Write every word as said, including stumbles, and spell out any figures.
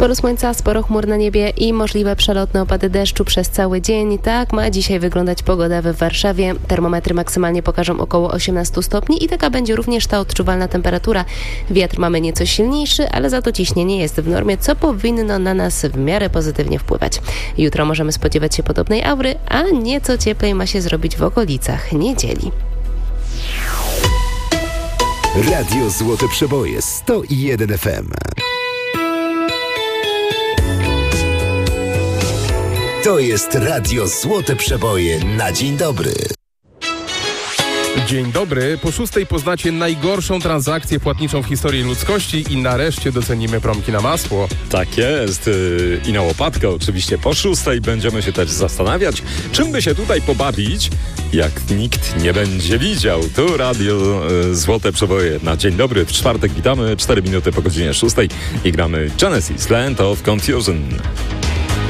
Sporo słońca, sporo chmur na niebie i możliwe przelotne opady deszczu przez cały dzień. Tak ma dzisiaj wyglądać pogoda w Warszawie. Termometry maksymalnie pokażą około osiemnaście stopni i taka będzie również ta odczuwalna temperatura. Wiatr mamy nieco silniejszy, ale za to ciśnienie jest w normie, co powinno na nas w miarę pozytywnie wpływać. Jutro możemy spodziewać się podobnej aury, a nieco cieplej ma się zrobić w okolicach niedzieli. Radio Złote Przeboje sto jeden F M. To jest Radio Złote Przeboje na dzień dobry. Dzień dobry. Po szóstej poznacie najgorszą transakcję płatniczą w historii ludzkości i nareszcie docenimy promki na masło. Tak jest. I na łopatkę oczywiście. Po szóstej będziemy się też zastanawiać, czym by się tutaj pobawić, jak nikt nie będzie widział. Tu Radio Złote Przeboje na dzień dobry. W czwartek witamy, cztery minuty po godzinie szóstej i gramy Genesis, Land of Confusion.